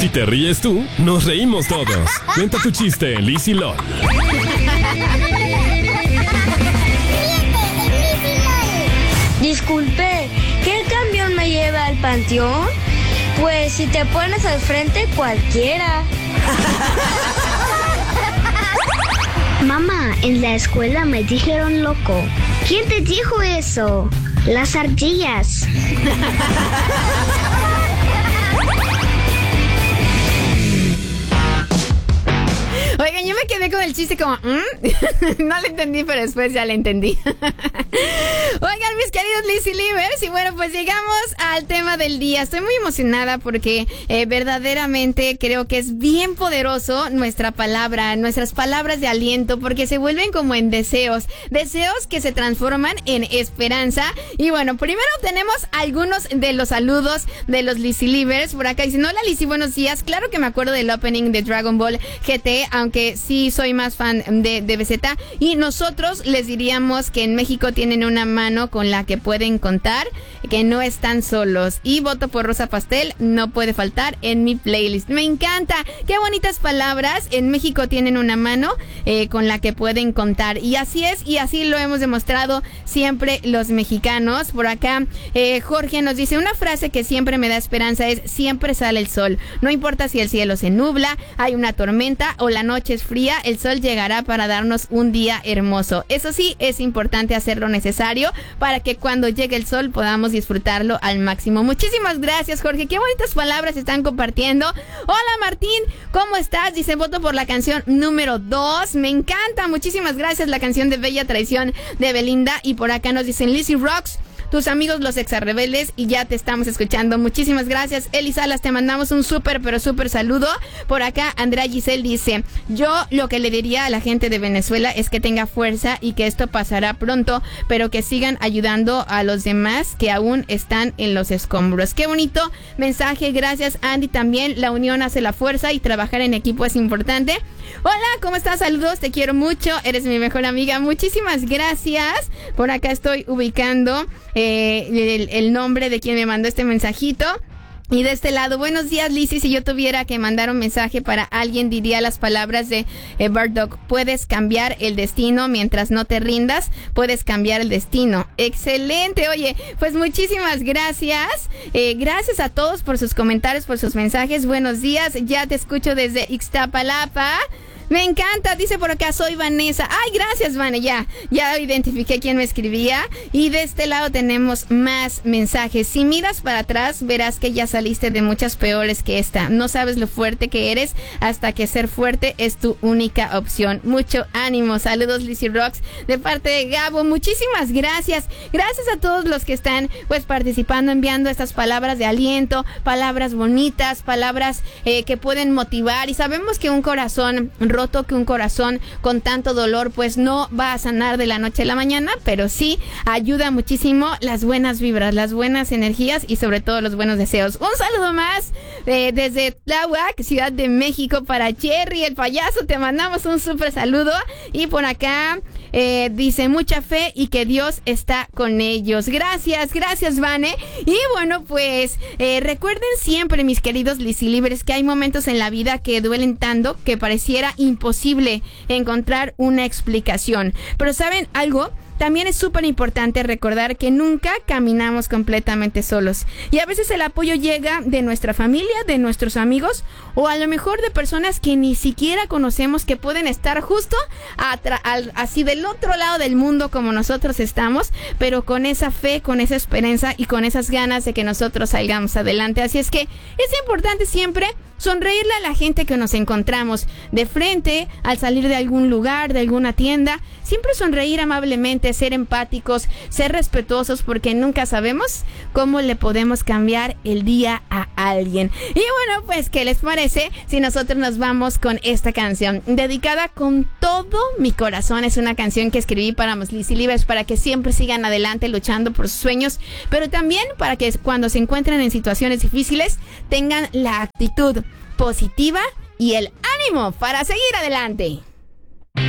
Si te ríes tú, nos reímos todos. Cuenta tu chiste en Liz y LOL. Disculpe, ¿qué camión me lleva al panteón? Pues si te pones al frente, cualquiera. Mamá, en la escuela me dijeron loco. ¿Quién te dijo eso? Las ardillas. Oigan, yo me quedé con el chiste como... No lo entendí, pero después ya lo entendí. Oigan, mis queridos Lizzy Livers, y bueno, pues llegamos al tema del día. Estoy muy emocionada porque verdaderamente creo que es bien poderoso nuestra palabra, nuestras palabras de aliento, porque se vuelven como en deseos que se transforman en esperanza. Y bueno, primero tenemos algunos de los saludos de los Lizzy Livers. Por acá dicen: hola Lizzy, buenos días. Claro que me acuerdo del opening de Dragon Ball GT, aunque sí soy más fan de Vegeta. Y nosotros les diríamos que en México tienen una mano con la que pueden contar, que no están solos. Y voto por Rosa Pastel, no puede faltar en mi playlist. Me encanta, qué bonitas palabras. En México tienen una mano con la que pueden contar. Y así es, y así lo hemos demostrado siempre los mexicanos. Por acá Jorge nos dice: una frase que siempre me da esperanza es: siempre sale el sol. No importa si el cielo se nubla, hay una tormenta o la noche es fría, el sol llegará para darnos un día hermoso. Eso sí, es importante hacer lo necesario para que cuando llegue el sol podamos disfrutarlo al máximo. Muchísimas gracias, Jorge. Qué bonitas palabras están compartiendo. Hola, Martín, ¿cómo estás? Dice: voto por la canción número 2. Me encanta. Muchísimas gracias. La canción de Bella Traición de Belinda. Y por acá nos dicen: Lizzy Rocks, tus amigos los exarrebeldes, y ya te estamos escuchando. Muchísimas gracias. Eli Salas, te mandamos un súper, pero súper saludo. Por acá Andrea Giselle dice: yo lo que le diría a la gente de Venezuela es que tenga fuerza y que esto pasará pronto, pero que sigan ayudando a los demás que aún están en los escombros. Qué bonito mensaje. Gracias, Andy. También la unión hace la fuerza y trabajar en equipo es importante. Hola, ¿cómo estás? Saludos, te quiero mucho, eres mi mejor amiga. Muchísimas gracias. Por acá estoy ubicando el nombre de quien me mandó este mensajito. Y de este lado: buenos días, Lizzy. Si yo tuviera que mandar un mensaje para alguien, diría las palabras de Bardock: puedes cambiar el destino mientras no te rindas, puedes cambiar el destino. Excelente. Oye, pues muchísimas gracias. Gracias a todos por sus comentarios, por sus mensajes. Buenos días, ya te escucho desde Ixtapalapa. Me encanta, dice por acá: soy Vanessa. Ay, gracias, Vane, ya identifiqué quién me escribía. Y de este lado tenemos más mensajes. Si miras para atrás, verás que ya saliste de muchas peores que esta. No sabes lo fuerte que eres hasta que ser fuerte es tu única opción. Mucho ánimo. Saludos, Lizzy Rocks, de parte de Gabo. Muchísimas gracias. Gracias a todos los que están pues participando, enviando estas palabras de aliento, palabras bonitas, palabras que pueden motivar. Y sabemos que un corazón roto, que un corazón con tanto dolor pues no va a sanar de la noche a la mañana, pero sí ayuda muchísimo las buenas vibras, las buenas energías y sobre todo los buenos deseos. Un saludo más desde Tláhuac, Ciudad de México, para Jerry el payaso. Te mandamos un súper saludo. Y por acá dice: mucha fe y que Dios está con ellos. Gracias, Vane. Y bueno, pues recuerden siempre, mis queridos Lizzy Livers, que hay momentos en la vida que duelen tanto que pareciera imposible encontrar una explicación. Pero ¿saben algo? También es súper importante recordar que nunca caminamos completamente solos. Y a veces el apoyo llega de nuestra familia, de nuestros amigos, o a lo mejor de personas que ni siquiera conocemos, que pueden estar justo así del otro lado del mundo como nosotros estamos, pero con esa fe, con esa esperanza y con esas ganas de que nosotros salgamos adelante. Así es que es importante siempre sonreírle a la gente que nos encontramos de frente al salir de algún lugar, de alguna tienda. Siempre sonreír amablemente, ser empáticos, ser respetuosos, porque nunca sabemos cómo le podemos cambiar el día a alguien. Y bueno, pues, ¿qué les parece si nosotros nos vamos con esta canción? Dedicada con todo mi corazón. Es una canción que escribí para los Lizzy Livers, para que siempre sigan adelante luchando por sus sueños, pero también para que cuando se encuentren en situaciones difíciles tengan la actitud positiva y el ánimo para seguir adelante.